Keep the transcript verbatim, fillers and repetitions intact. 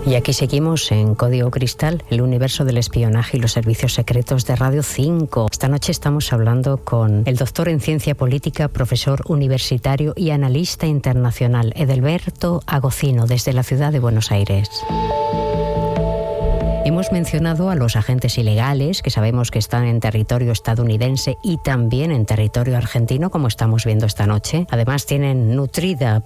Y aquí seguimos en Código Cristal, el universo del espionaje y los servicios secretos de Radio cinco. Esta noche estamos hablando con el doctor en ciencia política, profesor universitario y analista internacional, Edelberto Agocino, desde la ciudad de Buenos Aires. Hemos mencionado a los agentes ilegales, que sabemos que están en territorio estadounidense y también en territorio argentino, como estamos viendo esta noche. Además, tienen nutrida